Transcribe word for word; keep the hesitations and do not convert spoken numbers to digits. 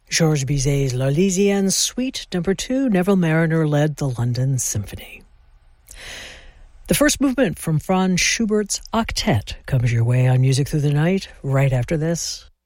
Georges Bizet's L'Arlésienne Suite Number two, Neville Marriner led the London Symphony. The first movement from Franz Schubert's Octet comes your way on Music Through the Night right after this.